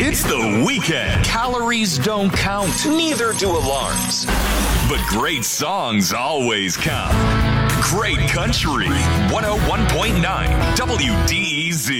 It's the weekend. Calories don't count. Neither do alarms. But great songs always count. Great Country 101.9 WDEZ.